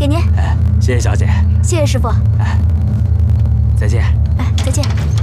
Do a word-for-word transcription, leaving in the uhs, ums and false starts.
给您。 哎，谢谢小姐。 谢谢师傅。 哎，再见。 哎，再见。